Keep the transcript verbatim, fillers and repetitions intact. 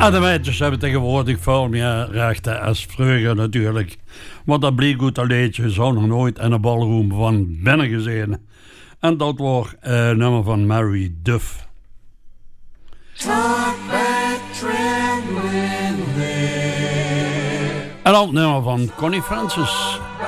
En de meisjes hebben tegenwoordig veel meer rechten als vroeger natuurlijk. Want dat bleek goed een liedje, zo nog nooit in een ballroom van binnen gezien. En dat wordt een uh, nummer van Mary Duff. Talk back trembling there. En ook nummer van Connie Francis.